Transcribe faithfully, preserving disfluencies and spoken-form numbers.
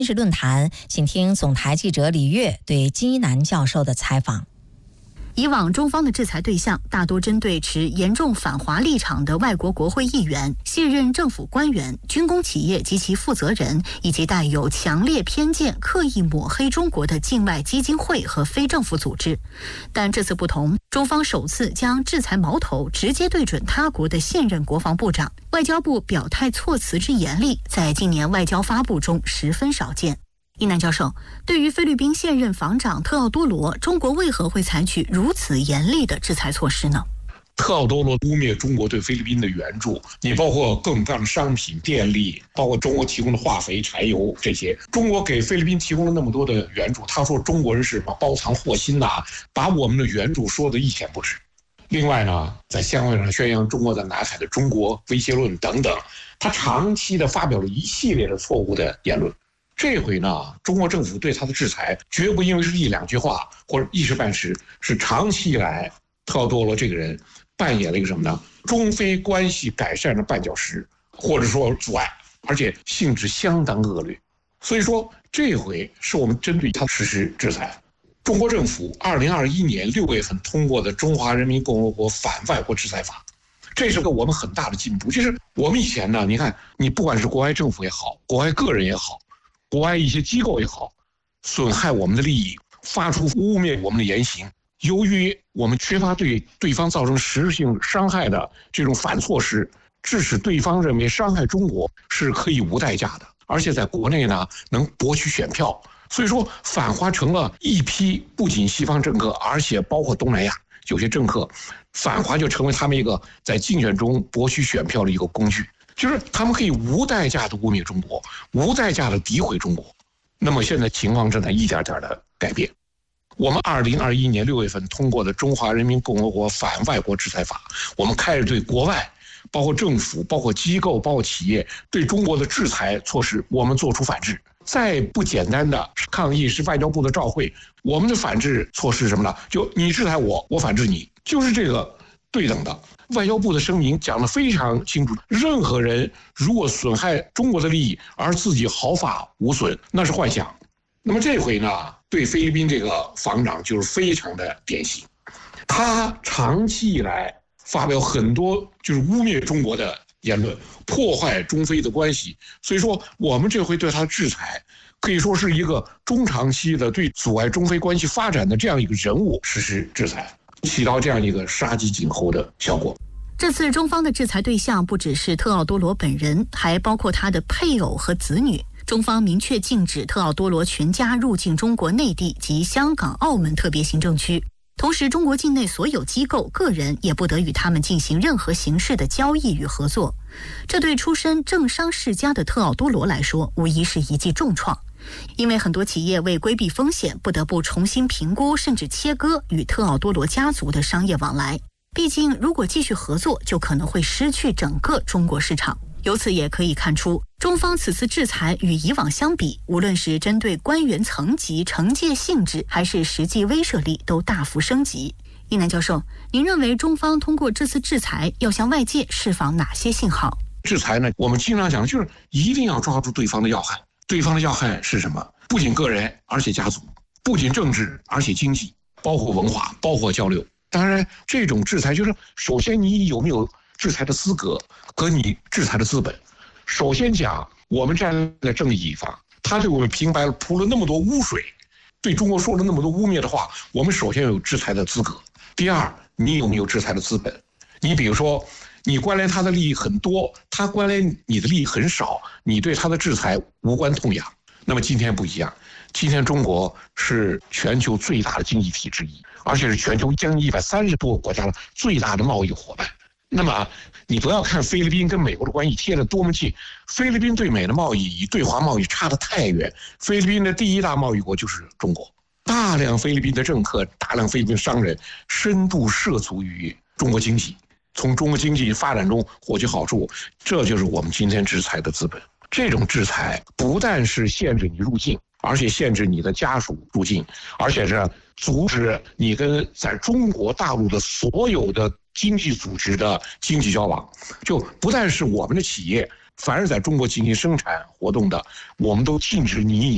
军事论坛，请听总台记者李月对金一南教授的采访。 以往中方的制裁对象大多针对持严重反华立场的外国国会议员、现任政府官员、军工企业及其负责人，以及带有强烈偏见、刻意抹黑中国的境外基金会和非政府组织。但这次不同，中方首次将制裁矛头直接对准他国的现任国防部长，外交部表态措辞之严厉，在今年外交发布中十分少见。一南教授，对于菲律宾现任防长特奥多罗，中国为何会采取如此严厉的制裁措施呢？ 特奥多罗污蔑中国对菲律宾的援助，你包括各种各样的商品、电力，包括中国提供的化肥、柴油这些，中国给菲律宾提供了那么多的援助，他说中国人是包藏祸心呐、啊，把我们的援助说得一钱不值。另外呢，在香港上宣扬中国在南海的中国威胁论等等，他长期的发表了一系列的错误的言论。这回呢，中国政府对他的制裁绝不因为是一两句话或者一时半时，是长期以来特奥多罗这个人扮演了一个什么呢？中非关系改善的绊脚石，或者说阻碍，而且性质相当恶劣。所以说，这回是我们针对他实施制裁。中国政府二零二一年六月份通过的《中华人民共和国反外国制裁法》，这是个我们很大的进步。就是我们以前呢，你看，你不管是国外政府也好，国外个人也好，国外一些机构也好，损害我们的利益，发出污蔑我们的言行，由于我们缺乏对对方造成实质性伤害的这种反措施，致使对方认为伤害中国是可以无代价的，而且在国内呢能博取选票。所以说反华成了一批不仅西方政客，而且包括东南亚有些政客，反华就成为他们一个在竞选中博取选票的一个工具。就是他们可以无代价的污蔑中国，无代价的诋毁中国。那么现在情况正在一点点的改变。我们二零二一年六月份通过的《中华人民共和国反外国制裁法》，我们开始对国外，包括政府、包括机构、包括企业对中国的制裁措施，我们做出反制。再不简单的抗议是外交部的照会，我们的反制措施是什么呢？就你制裁我，我反制你，就是这个对等的。外交部的声明讲得非常清楚，任何人如果损害中国的利益而自己毫发无损，那是幻想。那么这回呢，对菲律宾这个防长就是非常的典型，他长期以来发表很多就是污蔑中国的言论，破坏中非的关系。所以说我们这回对他的制裁可以说是一个中长期的对阻碍中非关系发展的这样一个人物实施制裁，起到这样一个杀鸡儆猴的效果。 这次中方的制裁对象不只是特奥多罗本人，还包括他的配偶和子女。中方明确禁止特奥多罗全家入境中国内地及香港、澳门特别行政区。同时，中国境内所有机构、个人也不得与他们进行任何形式的交易与合作。这对出身政商世家的特奥多罗来说，无疑是一记重创。因为很多企业为规避风险，不得不重新评估甚至切割与特奥多罗家族的商业往来。毕竟，如果继续合作，就可能会失去整个中国市场。由此也可以看出，中方此次制裁与以往相比，无论是针对官员层级、惩戒性质，还是实际威慑力，都大幅升级。一南教授，您认为中方通过这次制裁要向外界释放哪些信号？ 制裁呢，我们经常讲，就是一定要抓住对方的要害。对方的要害是什么？不仅个人，而且家族；不仅政治，而且经济，包括文化，包括交流。当然，这种制裁就是首先你有没有制裁的资格和你制裁的资本。首先讲，我们站在正义一方，他对我们平白铺了那么多污水，对中国说了那么多污蔑的话，我们首先有制裁的资格。第二，你有没有制裁的资本？你比如说，你关联他的利益很多，他关联你的利益很少，你对他的制裁无关痛痒。那么今天不一样，今天中国是全球最大的经济体之一，而且是全球将近一百三十多个国家的最大的贸易伙伴。那么你不要看菲律宾跟美国的关系贴得多么近，菲律宾对美的贸易与对华贸易差得太远。菲律宾的第一大贸易国就是中国，大量菲律宾的政客，大量菲律宾商人深度涉足于中国经济，从中国经济发展中获取好处，这就是我们今天制裁的资本。这种制裁不但是限制你入境，而且限制你的家属入境，而且是阻止你跟在中国大陆的所有的经济组织的经济交往。就不但是我们的企业，凡是在中国进行生产活动的，我们都禁止你